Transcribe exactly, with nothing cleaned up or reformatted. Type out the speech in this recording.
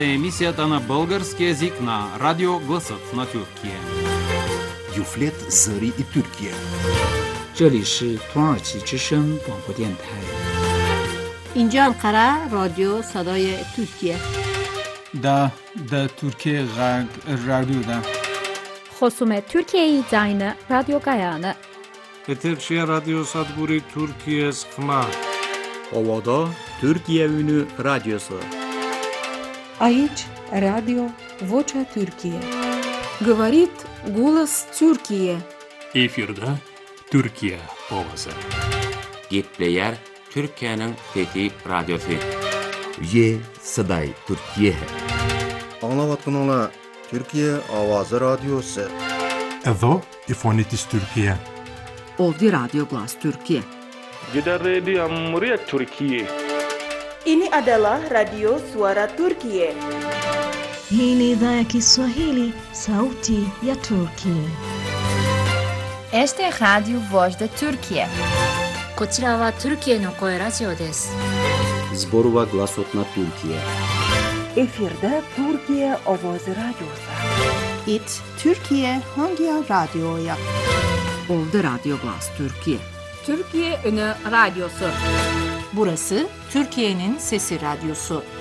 Емисията на български език на Радио Гласът на Тюркия. Юфлет Зари и Türkiye. 这里是土耳其之声广播电台。 اینجا انقره رادیو صدای ترکیه. دا دا Türkiye رادیو دا. خصوم Türkiye زاین رادیو گایانه. Eterşehir Radyo Sadburi Türkiye Sıkma. Ovada Türkiye Ünü Radyosu. Aici Radio Vocea Türkiye. Говорит голос Türkiye. Efirde Türkiye ovası. Gepleyer Türkiye'nin Fethi Radyosu. Ye Saday Türkiye. Anlavatın ola Türkiye Avazı Radyosu. Edo İfonitis Türkiye. Ovdi Radyo Glas Türkiye. Gider Radio Muria Türkiye. Ini adalah Radio Suara Turkiye. Hii ni idhaa ya Kiswahili, Sauti ya Turkiye. Este é Radio Voz da Turkiye. こちらは Türkiyeの声ラジオです。 Zborova Glasot na Türkiye. Efirde Türkiye Avazı Radyosu. İt Türkiye hangi radyoya? Ovdi Radyo Glas Türkiye. Türkiye Ünü Radyosu. Burası Türkiye'nin Sesi Radyosu.